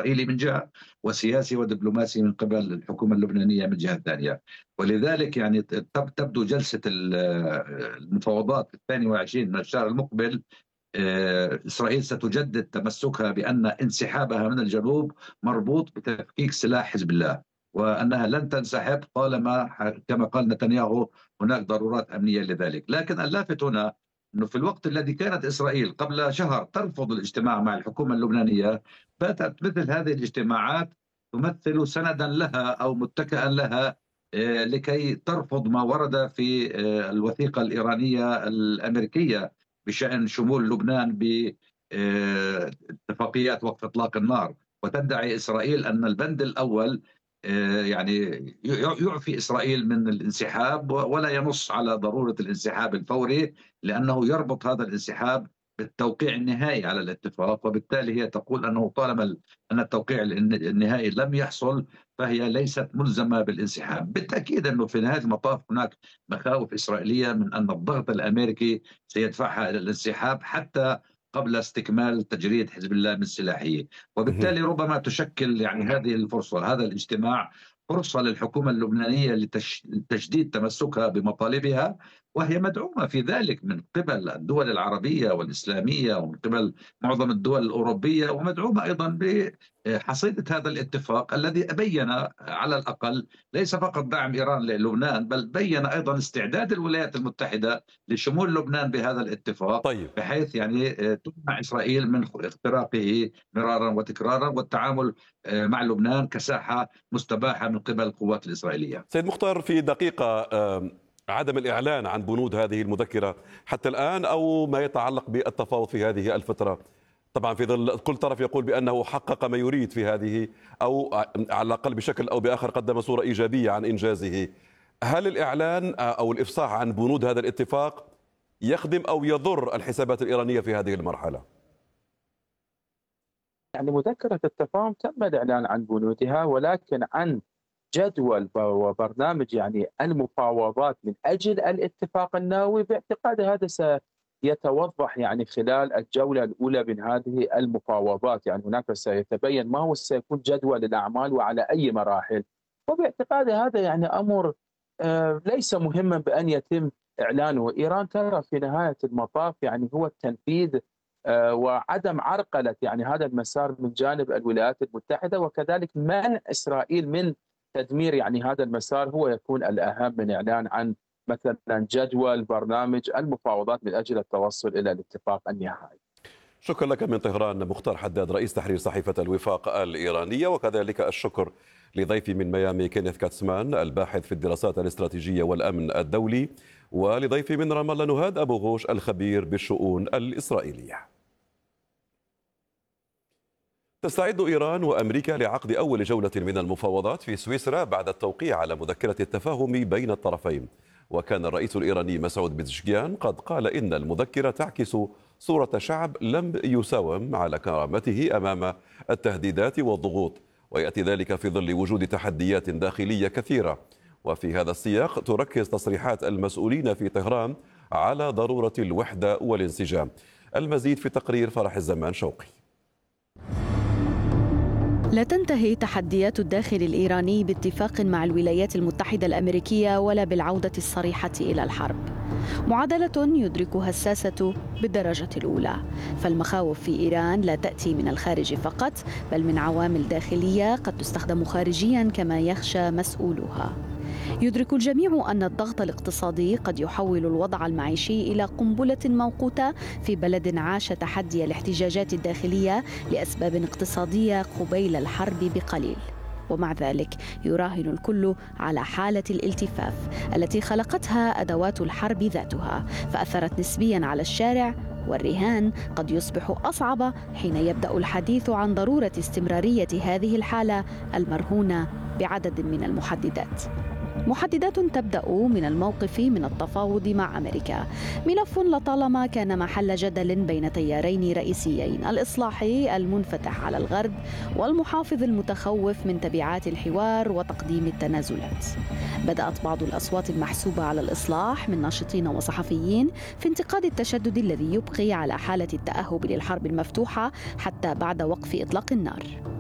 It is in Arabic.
إسرائيلي من جهة، وسياسي ودبلوماسي من قبل الحكومة اللبنانية من جهة ثانية. ولذلك يعني تبدو جلسة المفاوضات 22 من الشهر المقبل، إسرائيل ستجدد تمسكها بأن انسحابها من الجنوب مربوط بتفكيك سلاح حزب الله، وأنها لن تنسحب طالما كما قال نتنياهو هناك ضرورات أمنية لذلك. لكن اللافت هنا أنه في الوقت الذي كانت إسرائيل قبل شهر ترفض الاجتماع مع الحكومة اللبنانية، باتت مثل هذه الاجتماعات تمثل سندا لها أو متكئا لها لكي ترفض ما ورد في الوثيقة الإيرانية الأمريكية بشأن شمول لبنان باتفاقيات وقف إطلاق النار. وتدعي إسرائيل أن البند الأول يعني يعفي إسرائيل من الانسحاب ولا ينص على ضرورة الانسحاب الفوري، لأنه يربط هذا الانسحاب بالتوقيع النهائي على الاتفاق. وبالتالي هي تقول أنه طالما أن التوقيع النهائي لم يحصل فهي ليست ملزمة بالانسحاب. بالتأكيد أنه في نهاية المطاف هناك مخاوف إسرائيلية من أن الضغط الأمريكي سيدفعها إلى الانسحاب حتى قبل استكمال تجريد حزب الله من سلاحه. وبالتالي ربما تشكل يعني هذه الفرصة، هذا الاجتماع، فرصة للحكومة اللبنانية لتجديد تمسكها بمطالبها، وهي مدعومة في ذلك من قبل الدول العربية والإسلامية ومن قبل معظم الدول الأوروبية، ومدعومة أيضا بحصيلة هذا الاتفاق الذي بين على الأقل ليس فقط دعم إيران للبنان، بل بين أيضا استعداد الولايات المتحدة لشمول لبنان بهذا الاتفاق. طيب، بحيث يعني تمنع إسرائيل من اختراقه مرارا وتكرارا والتعامل مع لبنان كساحة مستباحة من قبل القوات الإسرائيلية. سيد مختار، في دقيقة، عدم الإعلان عن بنود هذه المذكرة حتى الآن أو ما يتعلق بالتفاوض في هذه الفترة، طبعا في ظل كل طرف يقول بأنه حقق ما يريد في هذه، أو على الأقل بشكل أو بآخر قدم صورة إيجابية عن إنجازه، هل الإعلان أو الإفصاح عن بنود هذا الاتفاق يخدم أو يضر الحسابات الإيرانية في هذه المرحلة؟ يعني مذكرة التفاهم تم الإعلان عن بنودها، ولكن عن جدول وبرنامج يعني المفاوضات من أجل الاتفاق النووي باعتقاد هذا سيتوضح يعني خلال الجولة الأولى من هذه المفاوضات. يعني هناك سيتبين ما هو سيكون جدول الأعمال وعلى أي مراحل، وباعتقاد هذا يعني أمر ليس مهما بأن يتم إعلانه. إيران ترى في نهاية المطاف يعني هو التنفيذ وعدم عرقلة يعني هذا المسار من جانب الولايات المتحدة، وكذلك منع إسرائيل من تدمير يعني هذا المسار هو يكون الأهم من إعلان عن مثلا جدول برنامج المفاوضات من أجل التوصل إلى الاتفاق النهائي. شكرا لك من طهران مختار حداد، رئيس تحرير صحيفة الوفاق الإيرانية، وكذلك الشكر لضيفي من ميامي كينيث كاتسمان الباحث في الدراسات الاستراتيجية والأمن الدولي، ولضيفي من رام الله نهاد أبو غوش الخبير بالشؤون الإسرائيلية. تستعد إيران وأمريكا لعقد أول جولة من المفاوضات في سويسرا بعد التوقيع على مذكرة التفاهم بين الطرفين. وكان الرئيس الإيراني مسعود بزشكيان قد قال إن المذكرة تعكس صورة شعب لم يساوم على كرامته أمام التهديدات والضغوط، ويأتي ذلك في ظل وجود تحديات داخلية كثيرة. وفي هذا السياق تركز تصريحات المسؤولين في طهران على ضرورة الوحدة والانسجام. المزيد في تقرير فرح الزمان شوقي. لا تنتهي تحديات الداخل الإيراني باتفاق مع الولايات المتحدة الأمريكية ولا بالعودة الصريحة إلى الحرب. معادلة يدركها الساسة بالدرجة الأولى، فالمخاوف في إيران لا تأتي من الخارج فقط بل من عوامل داخلية قد تستخدم خارجيا كما يخشى مسؤولها. يدرك الجميع أن الضغط الاقتصادي قد يحول الوضع المعيشي إلى قنبلة موقوتة في بلد عاش تحدي الاحتجاجات الداخلية لأسباب اقتصادية قبيل الحرب بقليل. ومع ذلك يراهن الكل على حالة الالتفاف التي خلقتها أدوات الحرب ذاتها، فأثرت نسبياً على الشارع، والرهان قد يصبح أصعب حين يبدأ الحديث عن ضرورة استمرارية هذه الحالة المرهونة بعدد من المحددات. محددات تبدأ من الموقف من التفاوض مع أمريكا، ملف لطالما كان محل جدل بين تيارين رئيسيين، الإصلاحي المنفتح على الغرب والمحافظ المتخوف من تبعات الحوار وتقديم التنازلات. بدأت بعض الأصوات المحسوبة على الإصلاح من ناشطين وصحفيين في انتقاد التشدد الذي يبقي على حالة التأهب للحرب المفتوحة حتى بعد وقف إطلاق النار.